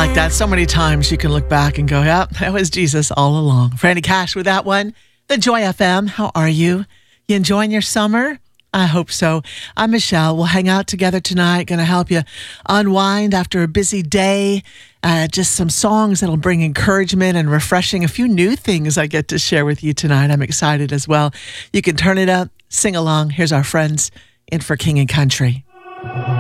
like that. So many times you can look back and go, yeah, that was Jesus all along. Franny Cash with that one. The Joy FM. How are you? You enjoying your summer? I hope so. I'm Michelle. We'll hang out together tonight. Going to help you unwind after a busy day. Just some songs that'll bring encouragement and refreshing. A few new things I get to share with you tonight. I'm excited as well. You can turn it up, sing along. Here's our friends in For King and Country.